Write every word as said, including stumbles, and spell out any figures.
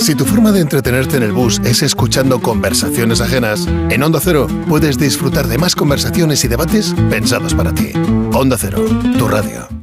Si tu forma de entretenerte en el bus es escuchando conversaciones ajenas, en Onda Cero puedes disfrutar de más conversaciones y debates pensados para ti. Onda Cero, tu radio.